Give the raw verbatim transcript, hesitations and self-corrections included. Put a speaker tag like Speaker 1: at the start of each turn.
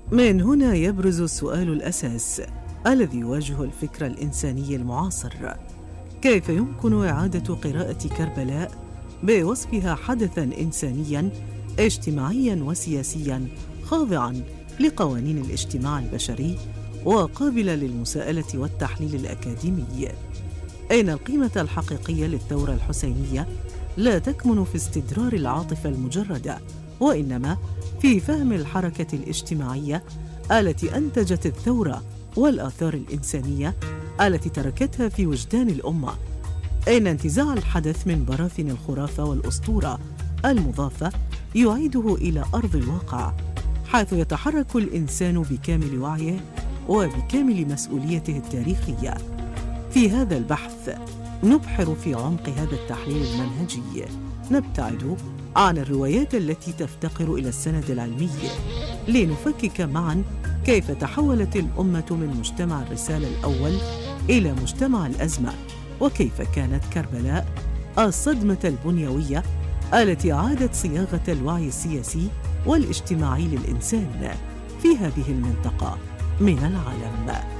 Speaker 1: من هنا يبرز السؤال الأساس الذي يواجه الفكر الإنساني المعاصر: كيف يمكن إعادة قراءة كربلاء بوصفها حدثاً إنسانياً اجتماعياً وسياسياً خاضعاً لقوانين الاجتماع البشري وقابلة للمساءلة والتحليل الأكاديمي؟ إن القيمة الحقيقية للثورة الحسينية لا تكمن في استدرار العاطفة المجردة، وإنما في فهم الحركة الاجتماعية التي أنتجت الثورة والآثار الإنسانية التي تركتها في وجدان الأمة. إن انتزاع الحدث من براثن الخرافة والأسطورة المضافة يعيده إلى أرض الواقع، حيث يتحرك الإنسان بكامل وعيه وبكامل مسؤوليته التاريخية. في هذا البحث نبحر في عمق هذا التحليل المنهجي، نبتعد عن الروايات التي تفتقر إلى السند العلمي، لنفكك معاً كيف تحولت الأمة من مجتمع الرسالة الأول إلى مجتمع الأزمة، وكيف كانت كربلاء الصدمة البنيوية التي عادت صياغة الوعي السياسي والاجتماعي للإنسان في هذه المنطقة من العالم.